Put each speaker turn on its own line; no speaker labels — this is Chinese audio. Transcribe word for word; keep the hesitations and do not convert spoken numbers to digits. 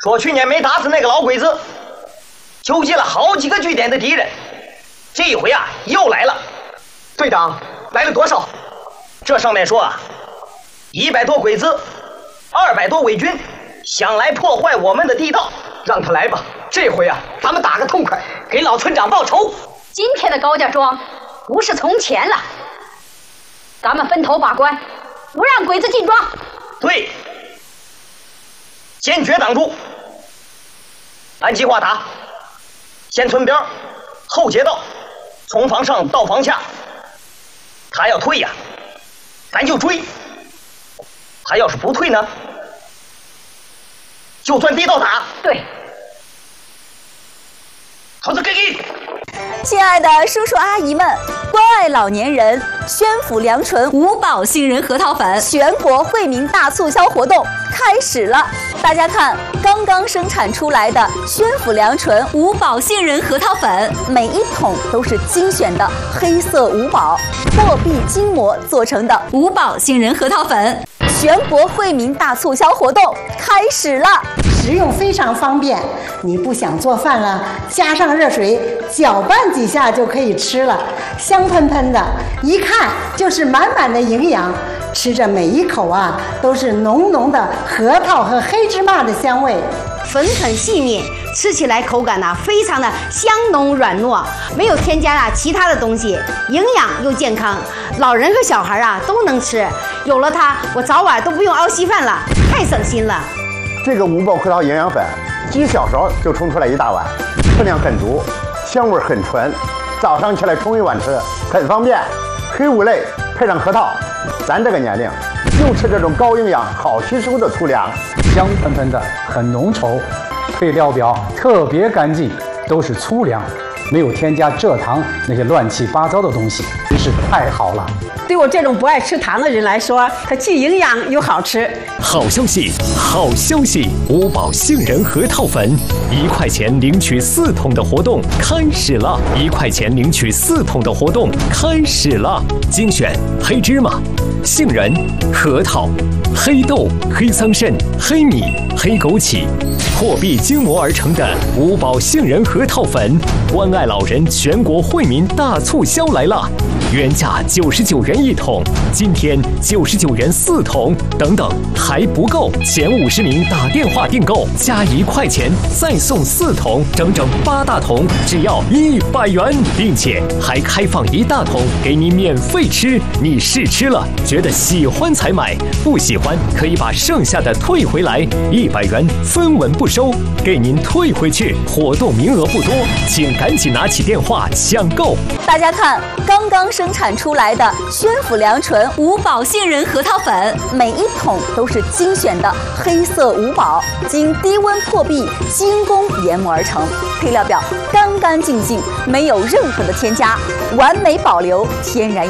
说去年没打死那个老鬼子，纠集了好几个据点的敌人，这一回啊又来了。
队长，来了多少？
这上面说啊，一百多鬼子，二百多伪军，想来破坏我们的地道。
让他来吧，这回啊，咱们打个痛快，给老村长报仇。
今天的高家庄不是从前了，咱们分头把关，不让鬼子进庄。
对，坚决挡住。按计划打，先村边，后街道，从房上到房下。他要退呀，咱就追；他要是不退呢，就钻地道打。
对。
好的，给给。
亲爱的叔叔阿姨们，关爱老年人，宣府良纯五宝杏仁核桃粉全国惠民大促销活动开始了。大家看，刚刚生产出来的宣府良纯五宝杏仁核桃粉，每一桶都是精选的黑色五宝货币筋膜做成的五宝杏仁核桃粉，全国惠民大促销活动开始了。
食用非常方便，你不想做饭了，加上热水搅拌几下就可以吃了，香喷喷的，一看就是满满的营养。吃着每一口啊，都是浓浓的核桃和黑芝麻的香味，
粉很细腻，吃起来口感呢、啊、非常的香浓软糯，没有添加啊其他的东西，营养又健康，老人和小孩啊都能吃。有了它，我早晚都不用熬稀饭了，太省心了。
这个五宝核桃营养粉，几小勺就冲出来一大碗，分量很足，香味很纯，早上起来冲一碗吃，很方便。黑五类配上核桃，咱这个年龄就吃这种高营养、好吸收的粗粮，
香喷喷的，很浓稠，配料表特别干净，都是粗粮，没有添加蔗糖那些乱七八糟的东西，真是太好了。
对我这种不爱吃糖的人来说，它既营养又好吃。
好消息，好消息！五宝杏仁核桃粉，一块钱领取四桶的活动开始了！一块钱领取四桶的活动开始了！精选黑芝麻、杏仁、核桃、黑豆、黑桑葚、黑米、黑枸杞，货币精磨而成的五宝杏仁核桃粉，关爱老人全国惠民大促销来了！原价九十九元一桶，今天九十九元四桶，等等还不够，前五十名打电话订购加一块钱再送四桶，整整八大桶，只要一百元，并且还开放一大桶给你免费吃。你试吃了，觉得喜欢才买，不喜欢可以把剩下的退回来，一百元分文不收，给您退回去。活动名额不多，请赶紧拿起电话抢购。
大家看，刚刚生产出来的宣府良纯五宝杏仁核桃粉，每一桶都是精选的黑色五宝，经低温破壁精工研磨而成，配料表干干净净，没有任何的添加，完美保留天然